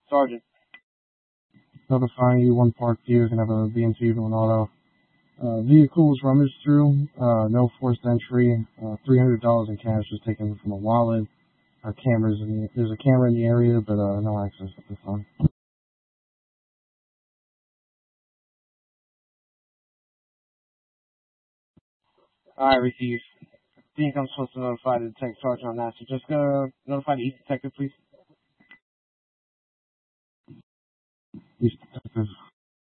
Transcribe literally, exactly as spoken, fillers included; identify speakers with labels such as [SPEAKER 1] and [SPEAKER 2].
[SPEAKER 1] Sergeant.
[SPEAKER 2] Notifying you, one parked vehicle can have a B M C and auto. Uh, vehicle was rummaged through, uh, no forced entry, uh, three hundred dollars in cash was taken from a wallet. Our cameras in the, there's a camera in the area, but, uh, no access at this time.
[SPEAKER 1] Alright, receive. I think I'm supposed to notify the detective sergeant on that, so just go notify the East detective, please.
[SPEAKER 2] East detective.